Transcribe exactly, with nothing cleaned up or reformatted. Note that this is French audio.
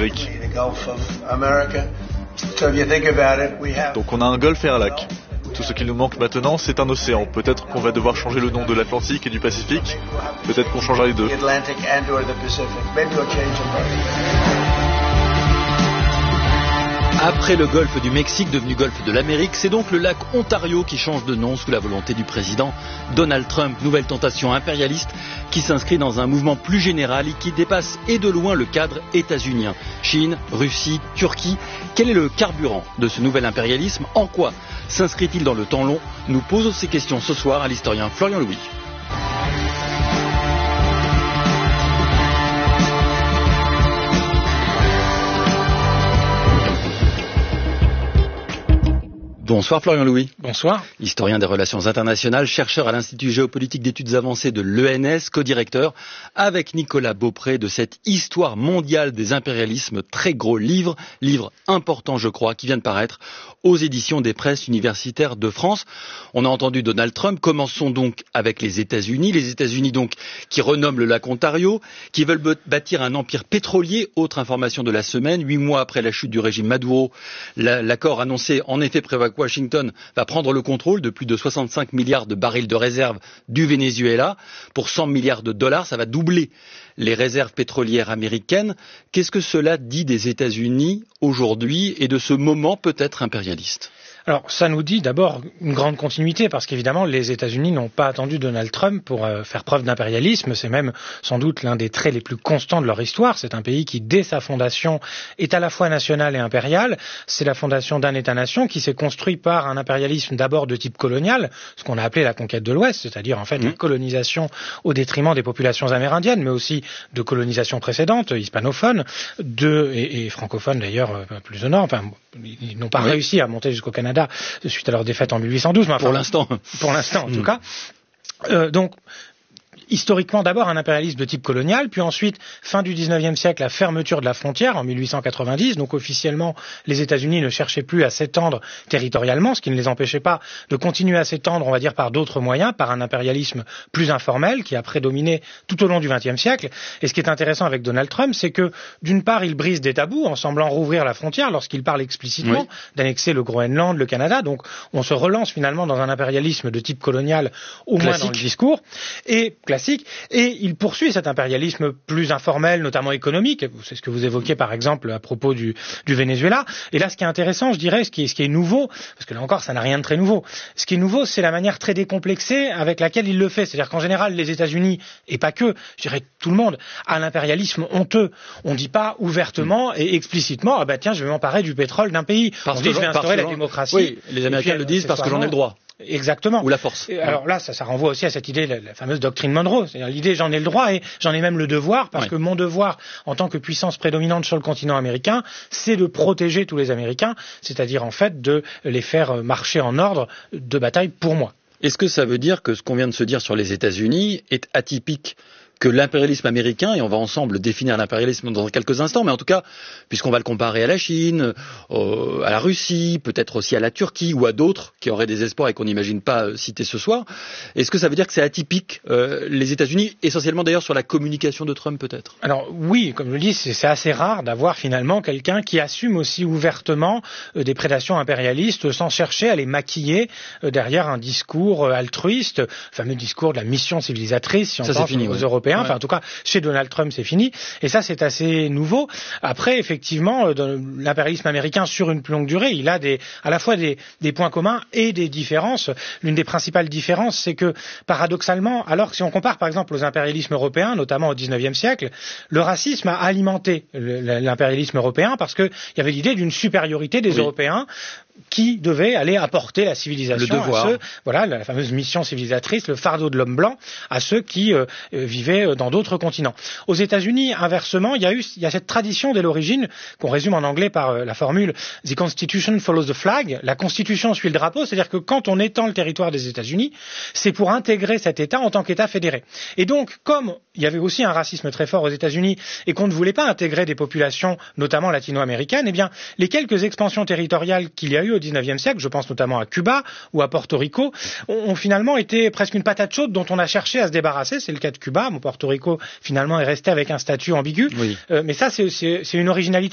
d'Amérique. Donc on a un golfe et un lac. Tout ce qu'il nous manque maintenant, c'est un océan. Peut-être qu'on va devoir changer le nom de l'Atlantique et du Pacifique. Peut-être qu'on changera les deux. Après le golfe du Mexique, devenu golfe de l'Amérique, c'est donc le lac Ontario qui change de nom sous la volonté du président Donald Trump. Nouvelle tentation impérialiste qui s'inscrit dans un mouvement plus général et qui dépasse et de loin le cadre états-unien. Chine, Russie, Turquie, quel est le carburant de ce nouvel impérialisme? En quoi s'inscrit-il dans le temps long? Nous posons ces questions ce soir à l'historien Florian Louis. Bonsoir Florian Louis. Bonsoir. Historien des relations internationales, chercheur à l'Institut géopolitique d'études avancées de l'E N S, co-directeur avec Nicolas Beaupré de cette histoire mondiale des impérialismes, très gros livre, livre important je crois, qui vient de paraître aux éditions des presses universitaires de France. On a entendu Donald Trump, commençons donc avec les États-Unis, les États-Unis donc qui renomment le lac Ontario, qui veulent bâtir un empire pétrolier, autre information de la semaine, huit mois après la chute du régime Maduro, l'accord annoncé en effet prévoit Washington va prendre le contrôle de plus de soixante-cinq milliards de barils de réserves du Venezuela pour cent milliards de dollars. Ça va doubler les réserves pétrolières américaines. Qu'est-ce que cela dit des États-Unis aujourd'hui et de ce moment peut-être impérialiste ? Alors, ça nous dit d'abord une grande continuité, parce qu'évidemment, les États-Unis n'ont pas attendu Donald Trump pour euh, faire preuve d'impérialisme. C'est même sans doute l'un des traits les plus constants de leur histoire. C'est un pays qui, dès sa fondation, est à la fois national et impérial. C'est la fondation d'un État-nation qui s'est construit par un impérialisme d'abord de type colonial, ce qu'on a appelé la conquête de l'Ouest, c'est-à-dire en fait mmh. une colonisation au détriment des populations amérindiennes, mais aussi de colonisations précédentes, hispanophones, de, et, et francophones d'ailleurs, euh, plus au nord. Enfin, ils n'ont pas oui. réussi à monter jusqu'au Canada suite à leur défaite en mille huit cent douze. Mais enfin, pour l'instant. Pour l'instant, en mmh. tout cas. Euh, donc, historiquement d'abord un impérialisme de type colonial, puis ensuite, fin du dix-neuvième siècle, la fermeture de la frontière en mille huit cent quatre-vingt-dix. Donc officiellement, les États-Unis ne cherchaient plus à s'étendre territorialement, ce qui ne les empêchait pas de continuer à s'étendre, on va dire, par d'autres moyens, par un impérialisme plus informel qui a prédominé tout au long du vingtième siècle. Et ce qui est intéressant avec Donald Trump, c'est que d'une part, il brise des tabous en semblant rouvrir la frontière lorsqu'il parle explicitement oui. d'annexer le Groenland, le Canada. Donc on se relance finalement dans un impérialisme de type colonial, au classique. moins dans le discours. Et Et il poursuit cet impérialisme plus informel, notamment économique. C'est ce que vous évoquiez par exemple à propos du, du Venezuela. Et là, ce qui est intéressant, je dirais, ce qui est, ce qui est nouveau, parce que là encore, ça n'a rien de très nouveau. Ce qui est nouveau, c'est la manière très décomplexée avec laquelle il le fait. C'est-à-dire qu'en général, les États-Unis, et pas que, je dirais tout le monde, a l'impérialisme honteux. On ne dit pas ouvertement et explicitement, ah ben tiens, je vais m'emparer du pétrole d'un pays. Parce On dit, je vais instaurer la que, démocratie. Oui, les Américains puis, le disent parce que j'en ai le droit. Exactement. Ou la force. Et alors là, ça, ça renvoie aussi à cette idée, la, la fameuse doctrine Monroe. C'est-à-dire l'idée, j'en ai le droit et j'en ai même le devoir, parce ouais. que mon devoir, en tant que puissance prédominante sur le continent américain, c'est de protéger tous les Américains, c'est-à-dire en fait de les faire marcher en ordre de bataille pour moi. Est-ce que ça veut dire que ce qu'on vient de se dire sur les États-Unis est atypique que l'impérialisme américain, et on va ensemble définir l'impérialisme dans quelques instants, mais en tout cas, puisqu'on va le comparer à la Chine, euh, à la Russie, peut-être aussi à la Turquie ou à d'autres qui auraient des espoirs et qu'on n'imagine pas euh, citer ce soir, est-ce que ça veut dire que c'est atypique, euh, les États-Unis, essentiellement d'ailleurs sur la communication de Trump peut-être? Alors oui, comme je le dis, c'est, c'est assez rare d'avoir finalement quelqu'un qui assume aussi ouvertement euh, des prédations impérialistes sans chercher à les maquiller euh, derrière un discours euh, altruiste, le fameux discours de la mission civilisatrice, si on ça, pense fini, aux ouais. Européens. Enfin, en tout cas, chez Donald Trump, c'est fini. Et ça, c'est assez nouveau. Après, effectivement, euh, l'impérialisme américain, sur une plus longue durée, il a des, à la fois des, des points communs et des différences. L'une des principales différences, c'est que, paradoxalement, alors que si on compare, par exemple, aux impérialismes européens, notamment au dix-neuvième siècle, le racisme a alimenté l'impérialisme européen parce qu'il y avait l'idée d'une supériorité des oui. Européens qui devaient aller apporter la civilisation à ceux, voilà, la fameuse mission civilisatrice, le fardeau de l'homme blanc, à ceux qui euh, vivaient dans d'autres continents. Aux États-Unis, inversement, il y a eu, il y a cette tradition dès l'origine, qu'on résume en anglais par euh, la formule « The Constitution follows the flag », la Constitution suit le drapeau, c'est-à-dire que quand on étend le territoire des États-Unis, c'est pour intégrer cet État en tant qu'État fédéré. Et donc, comme il y avait aussi un racisme très fort aux États-Unis et qu'on ne voulait pas intégrer des populations, notamment latino-américaines, eh bien, les quelques expansions territoriales qu'il y a eu au dix-neuvième siècle, je pense notamment à Cuba ou à Porto Rico, ont, ont finalement été presque une patate chaude dont on a cherché à se débarrasser. C'est le cas de Cuba. Bon, Porto Rico, finalement, est resté avec un statut ambigu. Oui. Euh, mais ça, c'est, c'est, c'est une originalité